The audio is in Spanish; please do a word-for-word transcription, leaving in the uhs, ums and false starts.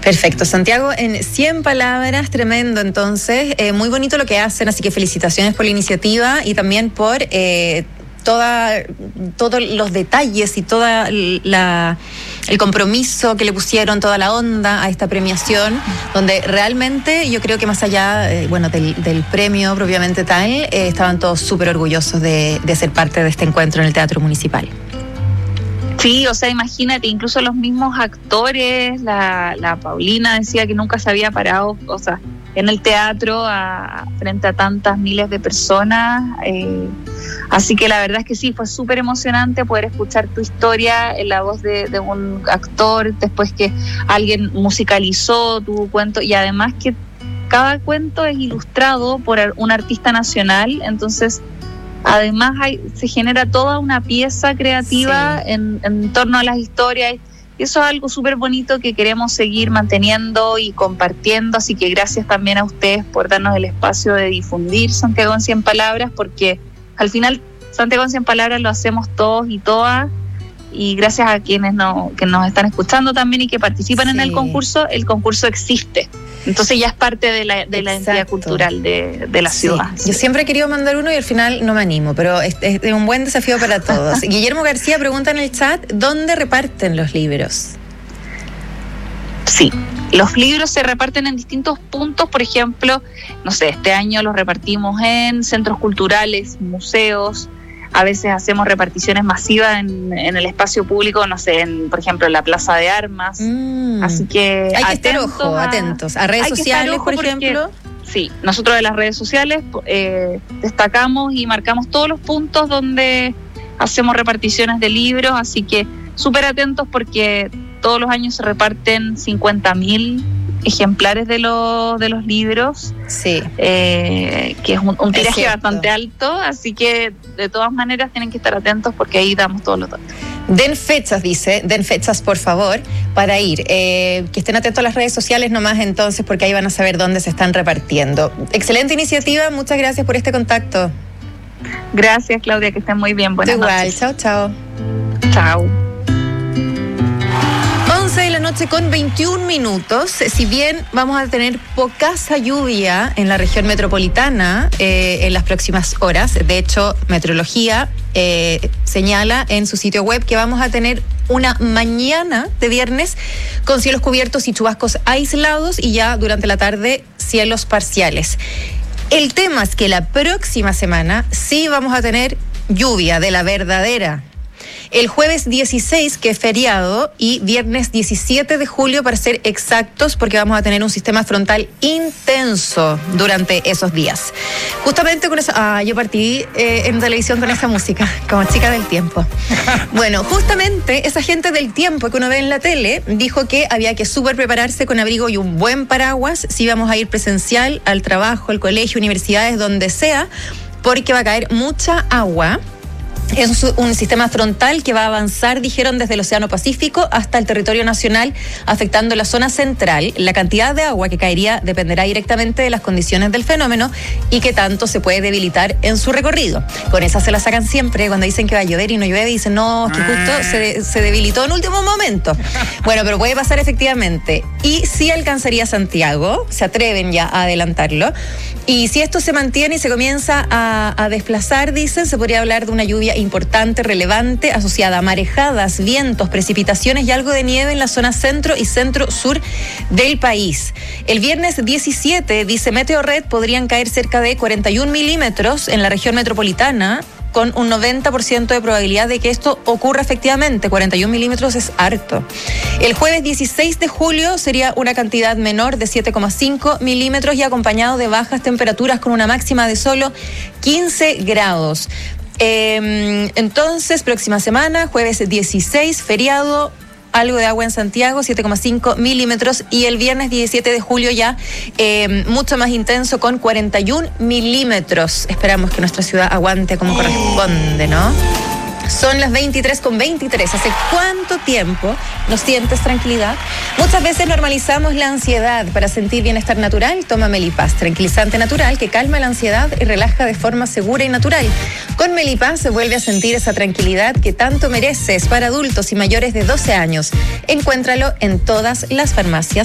Perfecto, Santiago, en cien palabras, tremendo entonces, eh, muy bonito lo que hacen, así que felicitaciones por la iniciativa y también por eh, toda, todos los detalles y toda la el compromiso que le pusieron, toda la onda a esta premiación, donde realmente yo creo que más allá eh, bueno, del, del premio propiamente tal, eh, estaban todos súper orgullosos de, de ser parte de este encuentro en el Teatro Municipal. Sí, o sea, imagínate, incluso los mismos actores, la, la Paulina decía que nunca se había parado, o sea, en el teatro a, frente a tantas miles de personas, eh, así que la verdad es que sí, fue súper emocionante poder escuchar tu historia en la voz de, de un actor, después que alguien musicalizó tu cuento, y además que cada cuento es ilustrado por un artista nacional, entonces además hay, se genera toda una pieza creativa sí. en, en torno a las historias, y eso es algo súper bonito que queremos seguir manteniendo y compartiendo, así que gracias también a ustedes por darnos el espacio de difundir Santiago en cien palabras, porque al final Santiago en cien palabras lo hacemos todos y todas, y gracias a quienes no, que nos están escuchando también y que participan sí. en el concurso, el concurso existe. Entonces ya es parte de la, de la identidad cultural de, de la sí. ciudad. Yo siempre he querido mandar uno y al final no me animo, pero es, es un buen desafío para todos. Guillermo García pregunta en el chat, ¿dónde reparten los libros? Sí, los libros se reparten en distintos puntos, por ejemplo, no sé, este año los repartimos en centros culturales, museos, a veces hacemos reparticiones masivas en, en el espacio público, no sé, en, por ejemplo, en la Plaza de Armas. Mm. Así que hay que estar ojo, a, atentos. A redes sociales, por ejemplo. Sí, nosotros de las redes sociales eh, destacamos y marcamos todos los puntos donde hacemos reparticiones de libros, así que súper atentos porque todos los años se reparten cincuenta mil ejemplares de, lo, de los libros, sí. eh, que es un, un tiraje bastante alto, así que de todas maneras tienen que estar atentos porque ahí damos todos los datos. Den fechas, dice, den fechas por favor para ir, eh, que estén atentos a las redes sociales nomás entonces porque ahí van a saber dónde se están repartiendo. Excelente iniciativa, muchas gracias por este contacto. Gracias Claudia, que estén muy bien, buenas Igual, noches. chao, chao. Chao. once de la noche con veintiún minutos. Si bien vamos a tener poca lluvia en la región metropolitana eh, en las próximas horas, de hecho, Meteorología eh, señala en su sitio web que vamos a tener una mañana de viernes con cielos cubiertos y chubascos aislados y ya durante la tarde cielos parciales. El tema es que la próxima semana sí vamos a tener lluvia de la verdadera. El jueves dieciséis, que es feriado, y viernes diecisiete de julio, para ser exactos, porque vamos a tener un sistema frontal intenso durante esos días. Justamente con eso, ah, yo partí eh, en televisión con esa música, como chica del tiempo. Bueno, justamente esa gente del tiempo que uno ve en la tele dijo que había que súper prepararse con abrigo y un buen paraguas si vamos a ir presencial al trabajo, al colegio, universidades, donde sea, porque va a caer mucha agua. Es un sistema frontal que va a avanzar, dijeron, desde el Océano Pacífico hasta el territorio nacional, afectando la zona central. La cantidad de agua que caería dependerá directamente de las condiciones del fenómeno y qué tanto se puede debilitar en su recorrido. Con esa se la sacan siempre cuando dicen que va a llover y no llueve, y dicen, no, que justo se, se debilitó en último momento. Bueno, pero puede pasar efectivamente. Y sí alcanzaría Santiago, se atreven ya a adelantarlo. Y si esto se mantiene y se comienza a, a desplazar, dicen, se podría hablar de una lluvia importante, relevante, asociada a marejadas, vientos, precipitaciones y algo de nieve en la zona centro y centro-sur del país. El viernes diecisiete, dice Meteorred, podrían caer cerca de cuarenta y un milímetros en la región metropolitana, con un noventa por ciento de probabilidad de que esto ocurra efectivamente. cuarenta y un milímetros es harto. El jueves dieciséis de julio sería una cantidad menor de siete coma cinco milímetros y acompañado de bajas temperaturas con una máxima de solo quince grados. Eh, entonces, próxima semana, jueves dieciséis, feriado, algo de agua en Santiago, siete coma cinco milímetros, y el viernes diecisiete de julio ya eh, mucho más intenso con cuarenta y un milímetros. Esperamos que nuestra ciudad aguante como corresponde, ¿no? Son las veintitrés con veintitrés. ¿Hace cuánto tiempo no sientes tranquilidad? Muchas veces normalizamos la ansiedad. Para sentir bienestar natural, toma Melipaz, tranquilizante natural que calma la ansiedad y relaja de forma segura y natural. Con Melipaz se vuelve a sentir esa tranquilidad que tanto mereces, para adultos y mayores de doce años. Encuéntralo en todas las farmacias